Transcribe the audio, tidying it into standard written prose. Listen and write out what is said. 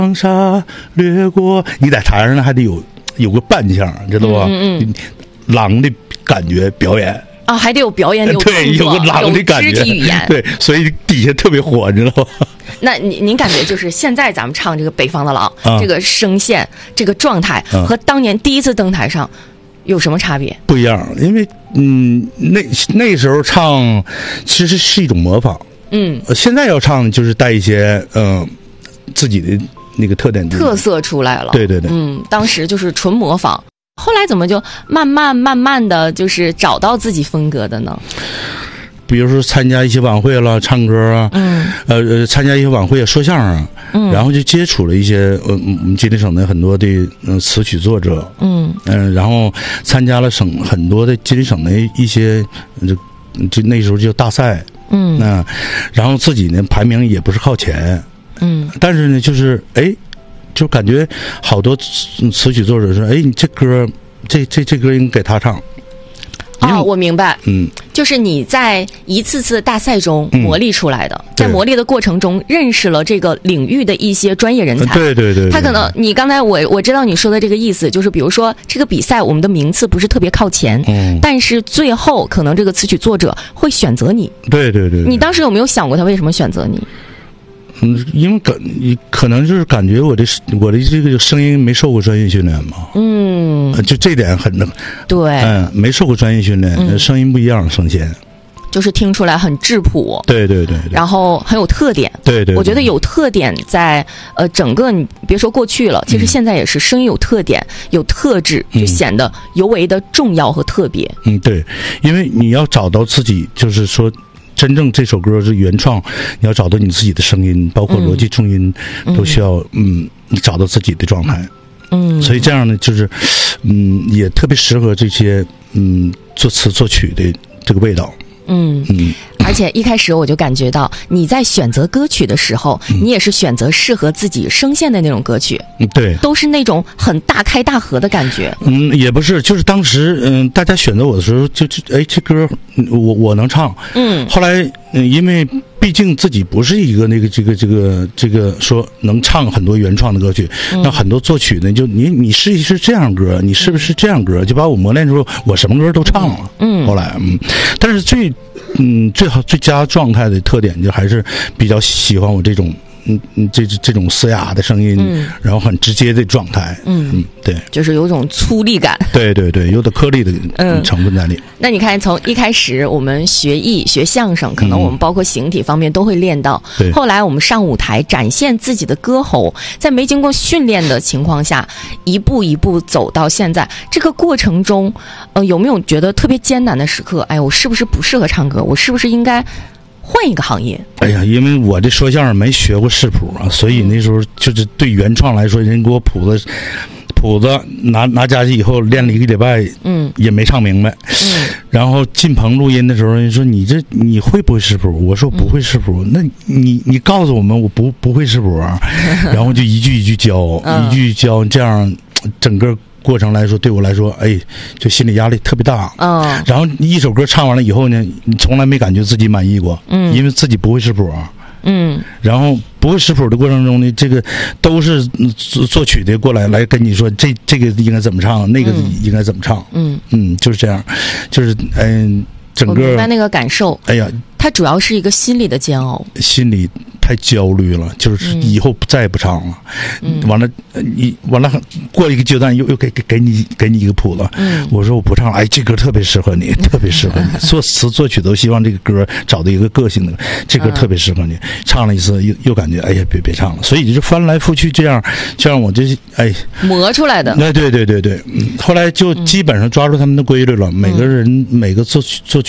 长沙掠过，你在台上呢还得有个扮相，知道吧？狼的感觉表演。 啊，还得有表演， 对，有个狼的感觉， 肢体语言， 对，所以底下特别火，你知道吗？ 那您感觉就是现在咱们唱这个《北方的狼》这个声线、这个状态和当年第一次登台上有什么差别？ 不一样，因为那时候唱其实是一种模仿，现在要唱就是带一些自己的那个特色出来了， 对， 当时就是纯模仿。后来怎么就慢慢的就是找到自己风格的呢？ 比如说参加一些晚会了，唱歌啊，参加一些晚会说相声，然后就接触了一些我们吉林省的很多的词曲作者，然后参加了很多的吉林省的一些就那时候叫大赛，然后自己呢排名也不是靠前，但是呢就是就感觉好多词曲作者说，你这歌这歌应该给他唱。 我明白，就是你在一次次大赛中磨砺出来的，在磨砺的过程中认识了这个领域的一些专业人才。 对， 他可能你刚才我知道你说的这个意思，就是比如说这个比赛我们的名次不是特别靠前，但是最后可能这个词曲作者会选择你。对，你当时有没有想过他为什么选择你？ 因为可能就是感觉我的这个声音没受过专业训练嘛，就这点对， 没受过专业训练，声音不一样，声线就是听出来很质朴， 对， 然后很有特点， 对， 我觉得有特点在整个你别说过去了，其实现在也是声音有特点、有特质，就显得尤为的重要和特别。对， 因为你要找到自己，就是说。真正这首歌是原创，你要找到你自己的声音，包括逻辑重音，都需要你找到自己的状态。所以这样呢，就是也特别适合这些作词作曲的这个味道。 而且一开始我就感觉到你在选择歌曲的时候，你也是选择适合自己声线的那种歌曲。 对， 都是那种很大开大合的感觉。 也不是，就是当时大家选择我的时候，就这歌我能唱。后来因为毕竟自己不是一个这个说能唱很多原创的歌曲，那很多作曲呢，就你试一试这样歌，你是不是这样歌，就把我磨练出我什么歌都唱了。后来但是最好最佳状态的特点就还是比较喜欢我这种这种嘶哑的声音，然后很直接的状态。对， 就是有种粗粝感。 对，有点颗粒的成分在里。 那你看，从一开始我们学艺学相声，可能我们包括形体方面都会练到，后来我们上舞台展现自己的歌喉，在没经过训练的情况下，一步一步走到现在，这个过程中，有没有觉得特别艰难的时刻？我是不是不适合唱歌？我是不是应该换一个行业？ 因为我这说相声没学过视谱啊，所以那时候就是对原创来说，人给我谱子拿家去以后练了1个礼拜，也没唱明白。然后进棚录音的时候，人说你会不会视谱？我说我不会视谱。那你告诉我们，我不会视谱啊。然后就一句一句教，一句教，这样整个过程来说，对我来说，就心理压力特别大。然后一首歌唱完了以后呢，你从来没感觉自己满意过，因为自己不会视谱。然后不会识谱的过程中呢，这个都是作曲的过来跟你说这个应该怎么唱，那个应该怎么唱。就是这样，就是整个我明白那个感受。它主要是一个心理的煎熬， 心里太焦虑了，就是以后再也不唱了。完了过一个阶段又给你一个谱子。我说我不唱了，这歌特别适合你，特别适合你。作词作曲都希望这个歌找到一个个性的，这歌特别适合你。唱了一次又感觉别唱了，所以就翻来覆去这样我这磨出来的。 对。后来就基本上抓住他们的规律了，每个人每个作曲